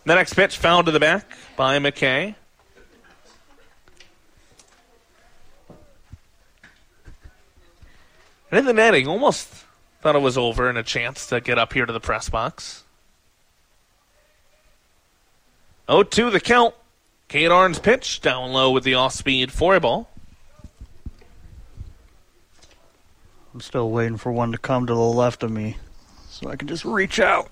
The next pitch fouled to the back by McKay. And in the netting, almost thought it was over and a chance to get up here to the press box. 0-2 the count. Cade Arn's pitch down low with the off-speed four ball. I'm still waiting for one to come to the left of me so I can just reach out.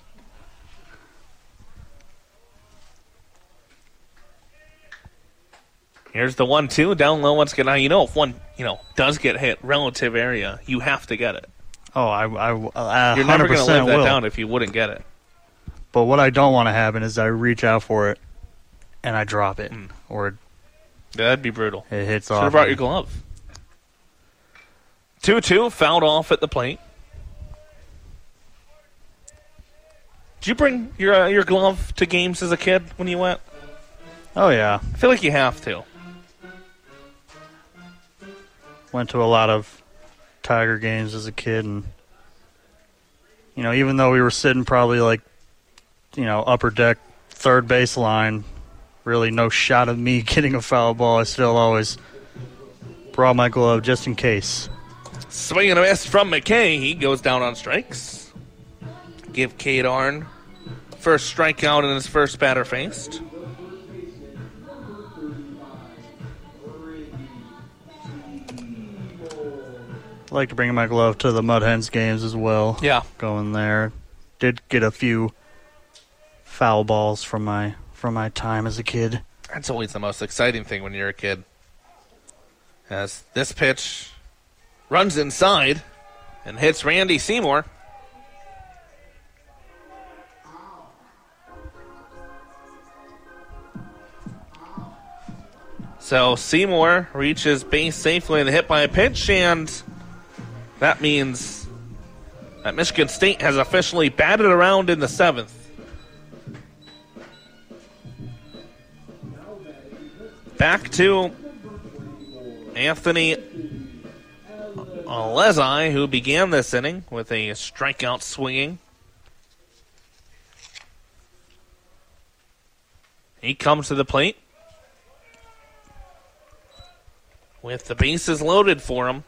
Here's the 1-2 down low once again. Now, if one does get hit, relative area, you have to get it. Oh, I You're never going to live that will. down if you wouldn't get it. But what I don't want to happen is I reach out for it and I drop it. Or that'd be brutal. It hits off. Should have brought your glove. 2-2, fouled off at the plate. Did you bring your glove to games as a kid when you went? Oh, yeah. I feel like you have to. Went to a lot of Tiger games as a kid, and even though we were sitting probably upper deck, third base line, really no shot of me getting a foul ball, I still always brought my glove just in case. Swing and a miss from McKay. He goes down on strikes. Give Cade Arn first strikeout in his first batter faced. I like to bring my glove to the Mud Hens games as well. Yeah. Going there. Did get a few foul balls from my time as a kid. That's always the most exciting thing when you're a kid. As this pitch runs inside and hits Randy Seymour. So Seymour reaches base safely and hit by a pitch, and that means that Michigan State has officially batted around in the seventh. Back to Anthony Alezai, who began this inning with a strikeout swinging. He comes to the plate with the bases loaded for him.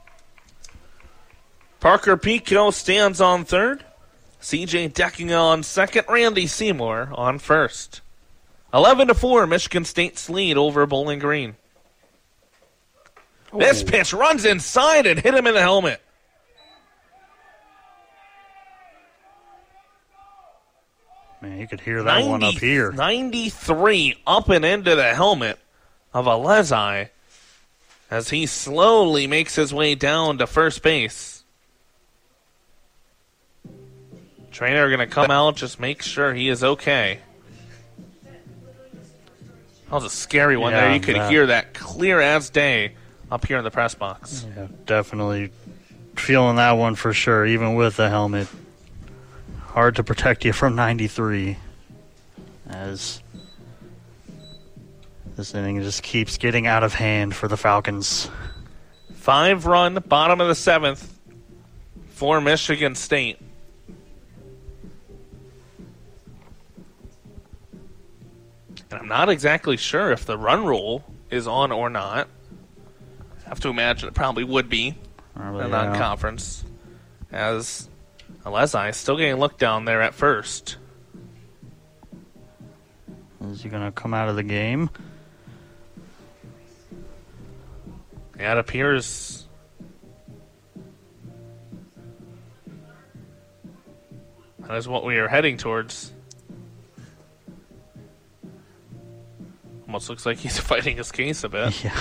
Parker Pico stands on third. CJ Decking on second. Randy Seymour on first. 11-4, Michigan State's lead over Bowling Green. This pitch runs inside and hit him in the helmet. Man, you could hear that one up here. 93 up and into the helmet of Alezai as he slowly makes his way down to first base. Trainer going to come out, just make sure he is okay. That was a scary one there. You could hear that clear as day up here in the press box. Yeah, definitely feeling that one for sure, even with the helmet. Hard to protect you from 93 as this inning just keeps getting out of hand for the Falcons. 5-run, bottom of the seventh for Michigan State. And I'm not exactly sure if the run rule is on or not. I have to imagine it probably would be a non-conference, as Alezai is still getting looked down there at first. Is he going to come out of the game? Yeah, it appears that is what we are heading towards. Almost looks like he's fighting his case a bit. Yeah.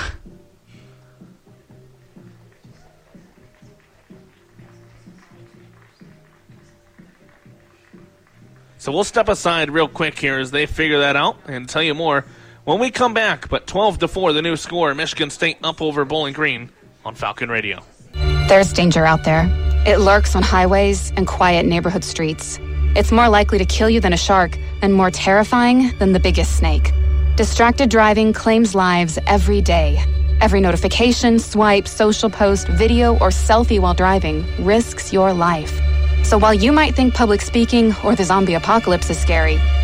So we'll step aside real quick here as they figure that out and tell you more when we come back. But 12-4, the new score. Michigan State up over Bowling Green on Falcon Radio. There's danger out there. It lurks on highways and quiet neighborhood streets. It's more likely to kill you than a shark and more terrifying than the biggest snake. Distracted driving claims lives every day. Every notification, swipe, social post, video, or selfie while driving risks your life. So while you might think public speaking or the zombie apocalypse is scary,